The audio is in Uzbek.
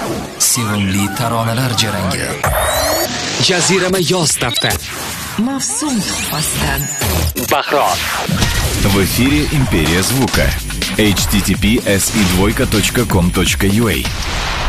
Sevimli taronalar jarangi. Jazirama yoz daftar. Mavsum tuhfasidan. Bahron. В эфире «Империя звука». https://com.ua